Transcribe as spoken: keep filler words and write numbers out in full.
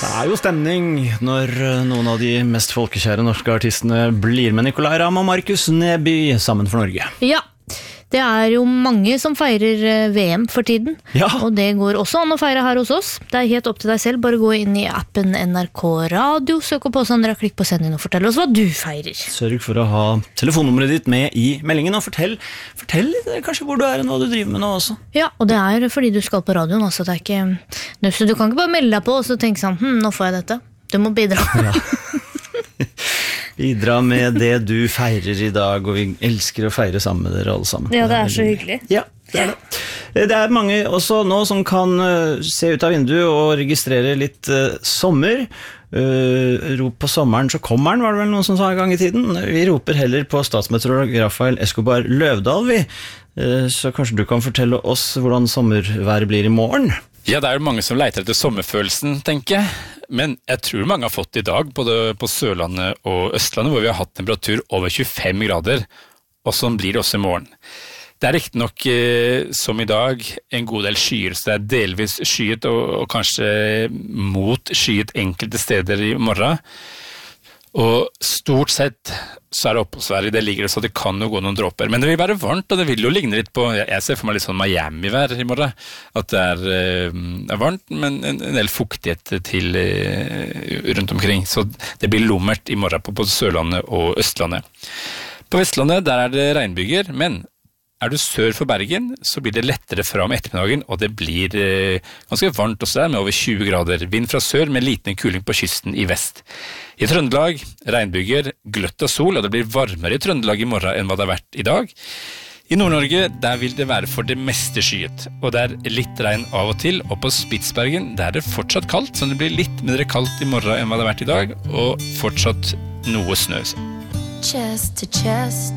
Det er jo stemning når noen av de mest folkekjære norske artistene blir med Nicolai Ramm og Markus Neby sammen for Norge. Ja, det er jo mange som feirer V M for tiden, Ja. og det går også an å feire her hos oss. Det er helt opp til deg selv, bare gå inn i appen N R K Radio, søk opp på Sandra, klikk på send inn og fortell oss hva du feirer. Sørg for å ha telefonnummeret ditt med i meldingen, og fortell, fortell litt kanskje hvor du er og hva du driver med nå også. Ja, og det er fordi du skal på radioen, altså det er ikke, så du kan ikke bare melde deg på og så tenke sånn, hm, nå får jeg dette. Du må bidra. Ja. Bidra med det du feirer i dag, og vi elsker å feire sammen med dere alle sammen. Ja, det er så hyggelig. Ja, det er det. Det er mange også nå som kan uh, se ut av vinduet og registrere litt uh, sommer. Uh, rop på sommeren, så kommer den, var det vel noen som sa en gang i tiden. Vi roper heller på statsmeteorolog Rafael Escobar Løvdahl, vi. Uh, så kanskje du kan fortelle oss hvordan sommerværet blir i morgen? Ja, det er jo mange som leter etter sommerfølelsen, tenker jeg. Men jeg tror mange har fått i dag, både på Sørlandet og Østlandet, hvor vi har hatt temperatur over tjuefem grader, og sånn blir det også i morgen. Det er riktig nok, eh, som i dag, en god del skyer, så det er delvis skyet og, og kanskje mot skyet enkelte steder i morgen. Og stort sett så er det oppholdsvær, det ligger det så det kan jo gå noen dråper. Men det vil være varmt, og det vil jo ligne litt på, jeg ser for meg litt sånn Miami-vær i morgen, at det er, er varmt, men en, en del fuktighet til rundt omkring. Så det blir lummert i morgen på, på Sørlandet og Østlandet. På Vestlandet, der er det regnbyger, men er du sør for Bergen, så blir det lettere fra om ettermiddagen, og det blir eh, ganske varmt også der, med over tjue grader. Vind fra sør med liten kuling på kysten i vest. I Trøndelag, regnbyger, gløtt av sol, og det blir varmere i Trøndelag i morgen enn hva det har vært i dag. I Nord-Norge, der vil det være for det meste skyet, og det er litt regn av og til, og på Spitsbergen, der er det fortsatt kaldt, så det blir litt mindre kaldt i morgen enn hva det har vært i dag, og fortsatt noe snø. Chest to chest